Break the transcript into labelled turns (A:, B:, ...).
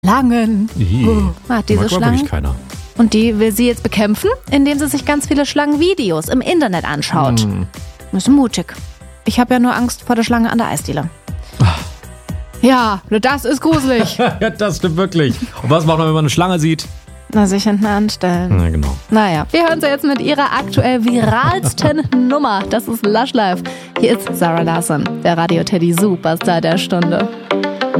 A: Schlangen. Hat diese Schlangen.
B: Wirklich keiner.
A: Und die will sie jetzt bekämpfen, indem sie sich ganz viele Schlangenvideos im Internet anschaut. Das ist mutig. Ich habe ja nur Angst vor der Schlange an der Eisdiele. Ja, das ist gruselig.
B: Ja, das stimmt wirklich. Und was macht man, wenn man eine Schlange sieht?
A: Na, sich hinten anstellen.
B: Ja, genau.
A: Naja, wir hören sie jetzt mit ihrer aktuell viralsten Nummer. Das ist Lush Life. Hier ist Zara Larsson, der Radio Teddy Superstar der Stunde.